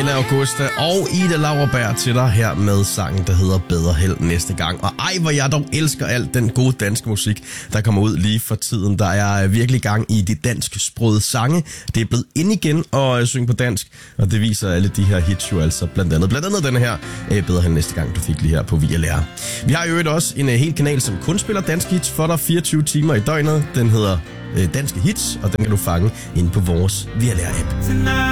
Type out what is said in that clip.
Helena Augusta og Ida Lauerberg til dig her med sangen, der hedder Bedre Held næste gang. Og ej, hvor jeg dog elsker alt den gode danske musik, der kommer ud lige for tiden. Der er virkelig gang i de danske sprøde sange. Det er blevet ind igen at synge på dansk, og det viser alle de her hits jo altså. Blandt andet den her Bedre Held næste gang, du fik lige her på VLR. Vi har jo også en hel kanal, som kun spiller danske hits for dig 24 timer i døgnet. Den hedder Danske Hits, og den kan du fange inde på vores VLR-app.